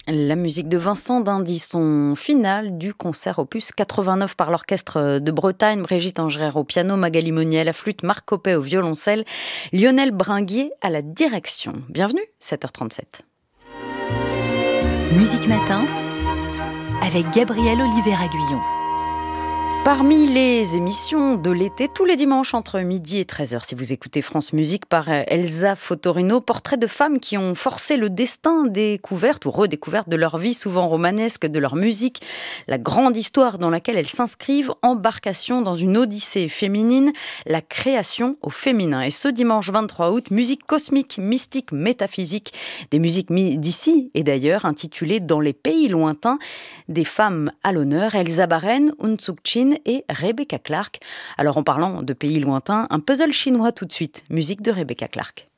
La musique de Vincent d'Indy, son final du concert opus 89 par l'Orchestre de Bretagne, Brigitte Angerer au piano, Magali Monnier à la flûte, Marc Coppet au violoncelle, Lionel Bringuier à la direction. Bienvenue, 7h37. Musique Matin avec Gabriel Oliver-Aguillon. Parmi les émissions de l'été, tous les dimanches entre midi et 13h, si vous écoutez France Musique par Elsa Fotorino, portrait de femmes qui ont forcé le destin, découverte ou redécouverte de leur vie, souvent romanesque, de leur musique, la grande histoire dans laquelle elles s'inscrivent, embarcation dans une odyssée féminine, la création au féminin. Et ce dimanche 23 août, musique cosmique, mystique, métaphysique, des musiques d'ici et d'ailleurs, intitulées Dans les pays lointains, des femmes à l'honneur, Elsa Baren, Unsuk Chin et Rebecca Clark. Alors en parlant de pays lointains, un puzzle chinois tout de suite, musique de Rebecca Clark.